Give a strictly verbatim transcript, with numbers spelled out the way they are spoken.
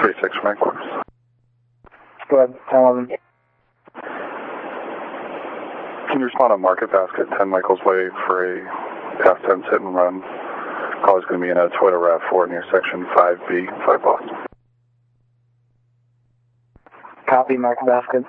three six from headquarters. Go ahead, ten eleven. Can you respond on Market Basket, ten Michaels Way for a past tense hit and run? Call is going to be in a Toyota RAV four near section five B, five Boston. Copy, Market Basket.